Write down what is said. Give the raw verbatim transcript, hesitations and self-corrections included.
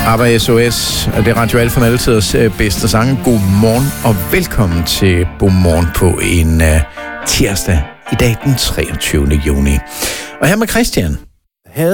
ABBA S O S, og det er Radio Alfa med altiders bedste sange. God morgen og velkommen til Godmorgen på en uh, tirsdag. I dag den treogtyvende juni. Og her med Christian.